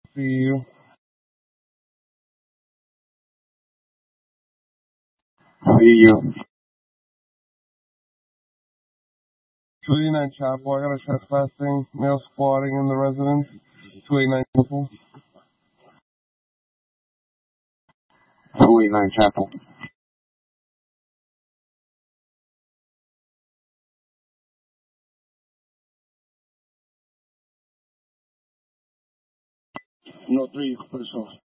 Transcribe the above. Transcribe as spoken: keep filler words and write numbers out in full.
See you. See you. two eighty-nine Chapel. I got a trespassing, male squatting in the residence. two eighty-nine Chapel. two eighty-nine Chapel. No three, first off.